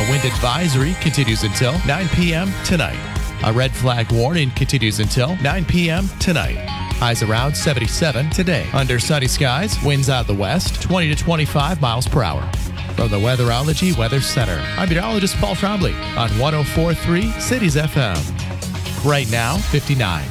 wind advisory continues until 9 p.m. tonight. A red flag warning continues until 9 p.m. tonight. Highs around 77 today. Under sunny skies, winds out of the west, 20 to 25 miles per hour. From the Weatherology Weather Center, I'm meteorologist Paul Trombley on 104.3 Cities FM. Right now, 59.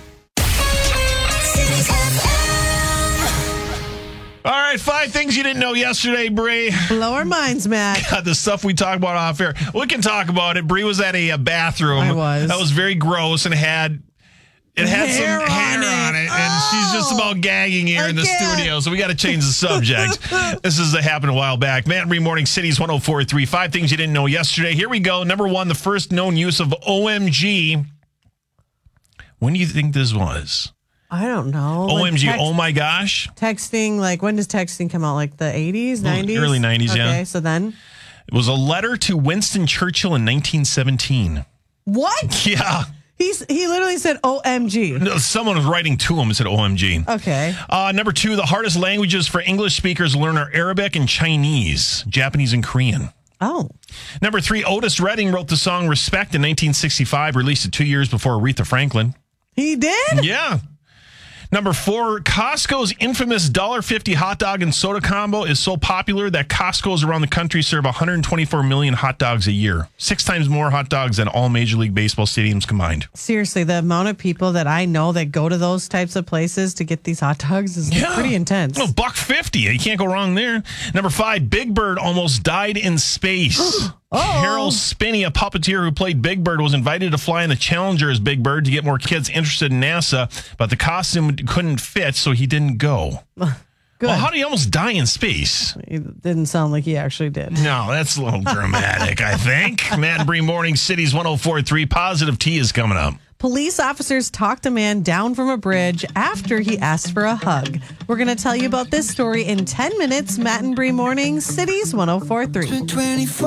All right, 5 things you didn't know yesterday, Bree. Blow our minds, Matt. God, the stuff we talk about off air. We can talk about it. Bree was at a bathroom. I was. That was very gross and had some hair on it. And she's just about gagging here in the studio. So we got to change the subject. This happened a while back. Matt and Bree Morning Cities 104.3. 5 things you didn't know yesterday. Here we go. Number 1, the first known use of OMG. When do you think this was? I don't know. OMG, oh my gosh. Texting, like, when does texting come out? Like the 80s, 90s? Early 90s, yeah. Okay, so then? It was a letter to Winston Churchill in 1917. What? Yeah. He literally said OMG. No, someone was writing to him and said OMG. Okay. Number 2, the hardest languages for English speakers to learn are Arabic and Chinese, Japanese and Korean. Oh. Number 3, Otis Redding wrote the song Respect in 1965, released it 2 years before Aretha Franklin. He did? Yeah. Number 4, Costco's infamous $1.50 hot dog and soda combo is so popular that Costco's around the country serve 124 million hot dogs a year. 6 times more hot dogs than all Major League Baseball stadiums combined. Seriously, the amount of people that I know that go to those types of places to get these hot dogs is pretty intense. No, $1.50. You can't go wrong there. Number 5, Big Bird almost died in space. Harold Spinney, a puppeteer who played Big Bird, was invited to fly in the Challenger as Big Bird to get more kids interested in NASA, but the costume couldn't fit, so he didn't go. Good. Well, how did he almost die in space? It didn't sound like he actually did. No, that's a little dramatic, I think. Matt and Bree Morning Cities 104.3. Positive T is coming up. Police officers talked a man down from a bridge after he asked for a hug. We're going to tell you about this story in 10 minutes. Matt and Bree Morning Cities 104.3.